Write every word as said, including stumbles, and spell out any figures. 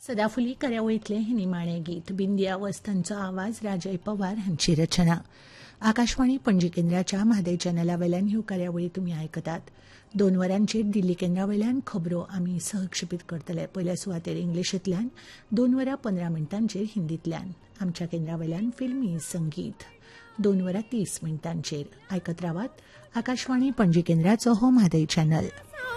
सदाफुली कार्यावळीतले हे निमाणे गीत बिंदिया वस्तांचो आवाज राजय पवार हांची रचना. आकाशवाणी पणजी केंद्राच्या म्हादय चॅनलावेल्यान ह्यो कार्यावळी तुमी आयकतात. दोन वरांचेर दिल्ली केंद्रावेल्यान खबरो आमी सहक्षेपीत करतले. पयल्या सुवातेर इंग्लिशींतल्यान, दोन वरां पंदरा मिनटांचेर हिंदींतल्यान. आमच्या केंद्रावेल्यान फिल्मी संगीत दोन वरां तीस मिनटांचेर. आयकत रावात आकाशवाणी पणजी केंद्राचो हो म्हादय चॅनल.